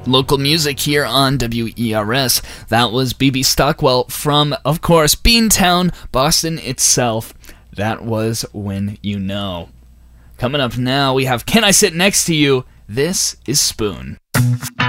Local music here on WERS. That was BB Stockwell from, of course, Beantown, Boston itself. That was When You Know. Coming up now, we have Can I Sit Next to You? This is Spoon.